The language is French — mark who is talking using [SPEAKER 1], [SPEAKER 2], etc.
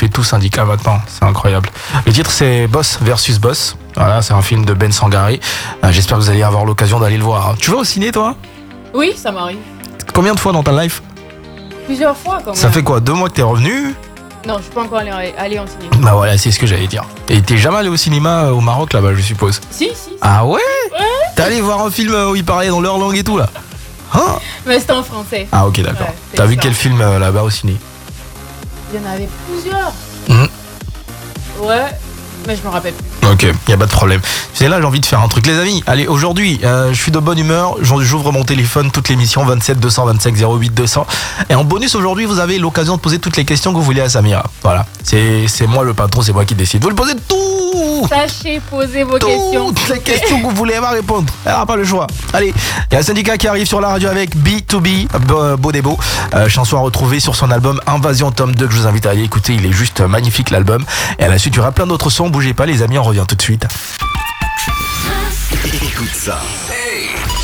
[SPEAKER 1] fait tout syndicat maintenant, c'est incroyable. Le titre c'est Boss versus Boss. Voilà, c'est un film de Ben Sangari. J'espère que vous allez avoir l'occasion d'aller le voir. Tu vas au ciné toi?
[SPEAKER 2] Oui, ça m'arrive.
[SPEAKER 1] Combien de fois dans ta life?
[SPEAKER 2] Plusieurs fois quand même.
[SPEAKER 1] Ça fait quoi, 2 mois que t'es revenu?
[SPEAKER 2] Non, je suis pas encore allé en cinéma.
[SPEAKER 1] Bah voilà, c'est ce que j'allais dire. Et t'es jamais allé au cinéma au Maroc là-bas, je suppose?
[SPEAKER 2] Si.
[SPEAKER 1] Ah ouais? T'es allé voir un film où ils parlaient dans leur langue et tout là? Hein?
[SPEAKER 2] Mais c'était en français.
[SPEAKER 1] Ah ok, d'accord.
[SPEAKER 2] Ouais, c'est
[SPEAKER 1] T'as vu
[SPEAKER 2] ça.
[SPEAKER 1] quel film là-bas au ciné?
[SPEAKER 2] Il y en avait plusieurs.
[SPEAKER 1] Mhm.
[SPEAKER 2] Ouais, mais je me rappelle plus.
[SPEAKER 1] Ok, y a pas de problème. Tu sais, là, j'ai envie de faire un truc, les amis. Allez, aujourd'hui, je suis de bonne humeur. J'ouvre mon téléphone, toute l'émission 27 225 08 200. Et en bonus, aujourd'hui, vous avez l'occasion de poser toutes les questions que vous voulez à Samira. Voilà, c'est moi le patron, c'est moi qui décide. Vous le posez tout.
[SPEAKER 2] Sachez poser vos questions.
[SPEAKER 1] Toutes les questions que vous voulez, elle va répondre. Elle n'aura pas le choix. Allez, il y a le syndicat qui arrive sur la radio avec B2B, Beau des Beaux. Chanson à retrouver sur son album Invasion tome 2 que je vous invite à aller écouter. Il est juste magnifique l'album. Et à la suite, il y aura plein d'autres sons. Bougez pas les amis, on revient tout de suite.
[SPEAKER 3] Écoute ça. Hey,